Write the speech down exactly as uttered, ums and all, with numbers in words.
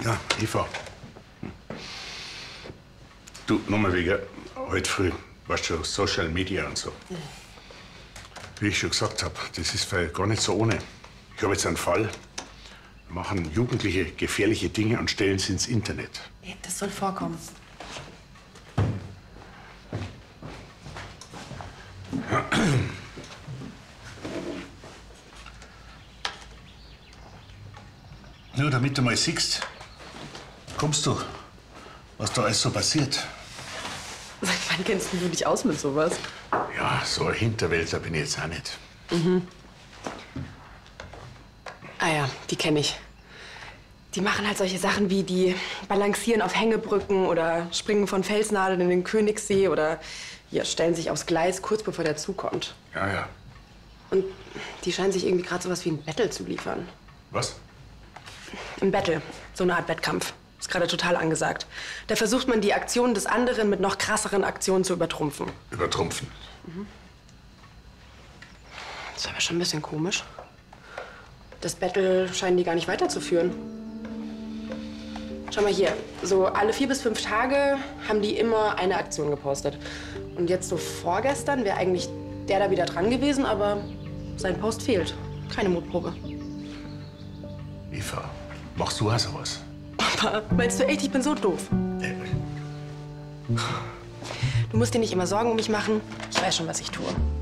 Ja, Eva. Du, nochmal wegen heute früh, weißt du, Social Media und so. Mhm. Wie ich schon gesagt habe, das ist gar nicht so ohne. Ich habe jetzt einen Fall. Machen Jugendliche gefährliche Dinge und stellen sie ins Internet. Das soll vorkommen. Nur damit du mal siehst, kommst du, was da alles so passiert. Seit wann kennst du dich aus mit sowas? Ja, so ein Hinterwäldler bin ich jetzt auch nicht. Mhm. Ah ja, die kenne ich. Die machen halt solche Sachen wie die balancieren auf Hängebrücken oder springen von Felsnadeln in den Königssee oder ja, stellen sich aufs Gleis kurz bevor der Zug kommt. Ja, ja. Und die scheinen sich irgendwie gerade sowas wie ein Battle zu liefern. Was? Ein Battle, so eine Art Wettkampf. Ist gerade total angesagt. Da versucht man, die Aktionen des anderen mit noch krasseren Aktionen zu übertrumpfen. Übertrumpfen? Mhm. Das ist aber schon ein bisschen komisch. Das Battle scheinen die gar nicht weiterzuführen. Schau mal hier, so alle vier bis fünf Tage haben die immer eine Aktion gepostet. Und jetzt so vorgestern wäre eigentlich der da wieder dran gewesen, aber sein Post fehlt. Keine Mutprobe. Eva, machst du auch sowas? Papa, meinst du echt, ich bin so doof? Äh. Du musst dir nicht immer Sorgen um mich machen. Ich weiß schon, was ich tue.